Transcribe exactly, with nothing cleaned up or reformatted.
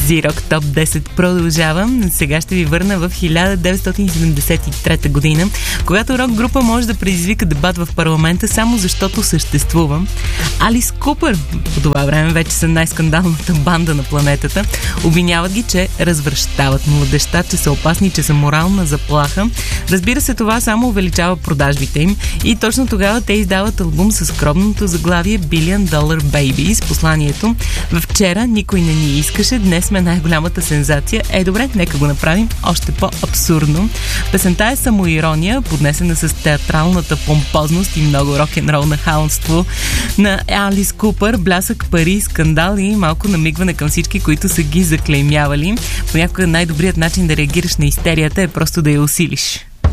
Z-Rock Top десет продължавам. Сега ще ви върна в хиляда деветстотин седемдесет и трета година, когато рок група може да предизвика дебат в парламента само защото съществува. Алис Купър, по това време вече са най-скандалната банда на планетата, обвиняват ги, че развръщават младежта, че са опасни, че са морална заплаха. Разбира се, това само увеличава продажбите им и точно тогава те издават албум с скромното заглавие Billion Dollar Baby с посланието: вчера никой не ни искаше, днес сме най-голямата сензация. Е, добре, нека го направим още по-абсурдно. Песента е самоирония, поднесена с театралната помпозност и много рок-н-рол нахалство на Алис Купър, блясък, пари, скандал и малко намигване към всички, които са ги заклеймявали. Понякога най-добрият начин да реагираш на истерията е просто да я усилиш.